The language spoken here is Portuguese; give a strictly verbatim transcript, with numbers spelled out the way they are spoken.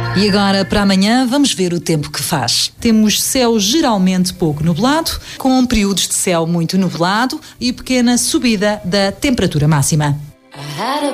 E agora, para amanhã, vamos ver o tempo que faz. Temos céu geralmente pouco nublado, com períodos de céu muito nublado e pequena subida da temperatura máxima.